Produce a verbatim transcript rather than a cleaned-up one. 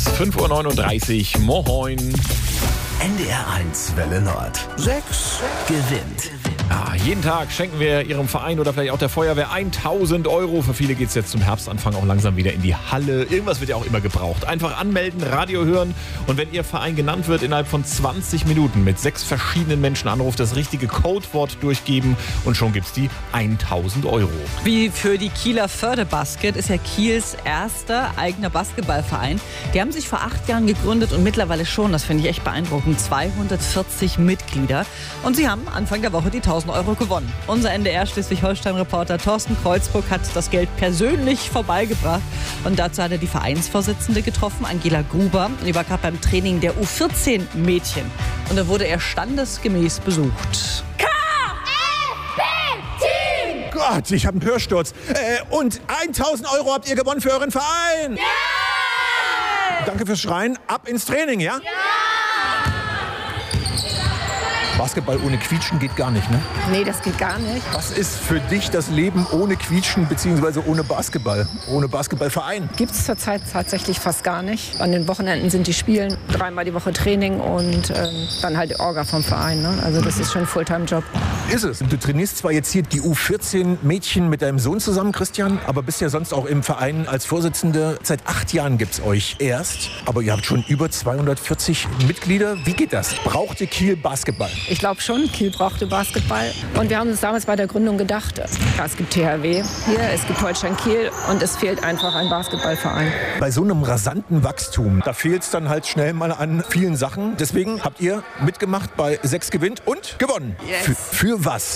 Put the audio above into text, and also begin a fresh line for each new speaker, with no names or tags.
fünf Uhr neununddreißig, moin.
N D R eins Welle Nord. Sechs gewinnt.
Ah, jeden Tag schenken wir Ihrem Verein oder vielleicht auch der Feuerwehr tausend Euro. Für viele geht es jetzt zum Herbstanfang auch langsam wieder in die Halle. Irgendwas wird ja auch immer gebraucht. Einfach anmelden, Radio hören und wenn Ihr Verein genannt wird, innerhalb von zwanzig Minuten mit sechs verschiedenen Menschen anruft, das richtige Codewort durchgeben und schon gibt's die tausend Euro.
Wie für die Kieler Fördebasket ist ja Kiels erster eigener Basketballverein. Die haben sich vor acht Jahren gegründet und mittlerweile schon, das finde ich echt beeindruckend, zweihundertvierzig Mitglieder. Und sie haben Anfang der Woche die tausend Euro gewonnen. Unser N D R Schleswig-Holstein-Reporter Thorsten Kreuzburg hat das Geld persönlich vorbeigebracht. Und dazu hat er die Vereinsvorsitzende getroffen, Angela Gruber. Die war gerade beim Training der U vierzehn Mädchen. Und da wurde er standesgemäß besucht.
Gott, ich habe einen Hörsturz. Äh, und tausend Euro habt ihr gewonnen für euren Verein. Ja! Danke fürs Schreien. Ab ins Training, ja? Ja! Basketball ohne Quietschen geht gar nicht, ne?
Nee, das geht gar nicht.
Was ist für dich das Leben ohne Quietschen bzw. ohne Basketball, ohne Basketballverein?
Gibt es zurzeit tatsächlich fast gar nicht. An den Wochenenden sind die Spielen, dreimal die Woche Training und ähm, dann halt Orga vom Verein. Ne? Also das ist schon ein Fulltime-Job.
Ist es. Du trainierst zwar jetzt hier die U vierzehn Mädchen mit deinem Sohn zusammen, Christian, aber bist ja sonst auch im Verein als Vorsitzende. Seit acht Jahren gibt es euch erst, aber ihr habt schon über zweihundertvierzig Mitglieder. Wie geht das? Braucht ihr Kiel Basketball?
Ich glaube schon, Kiel brauchte Basketball. Und wir haben uns damals bei der Gründung gedacht, ja, es gibt T H W hier, es gibt Holstein Kiel und es fehlt einfach ein Basketballverein.
Bei so einem rasanten Wachstum, da fehlt es dann halt schnell mal an vielen Sachen. Deswegen habt ihr mitgemacht bei sechs gewinnt und gewonnen.
Yes.
Für, für was?